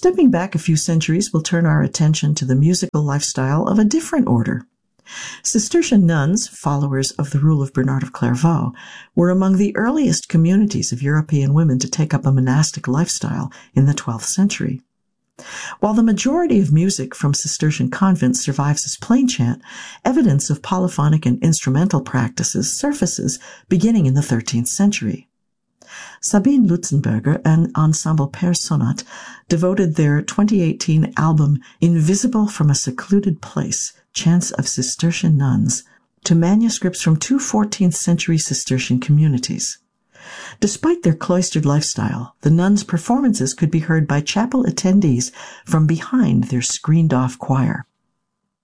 Stepping back a few centuries, we'll turn our attention to the musical lifestyle of a different order. Cistercian nuns, followers of the rule of Bernard of Clairvaux, were among the earliest communities of European women to take up a monastic lifestyle in the 12th century. While the majority of music from Cistercian convents survives as plain chant, evidence of polyphonic and instrumental practices surfaces beginning in the 13th century. Sabine Lutzenberger and Ensemble Père Sonat devoted their 2018 album Invisible from a Secluded Place, Chants of Cistercian Nuns, to manuscripts from two 14th century Cistercian communities. Despite their cloistered lifestyle, the nuns' performances could be heard by chapel attendees from behind their screened-off choir.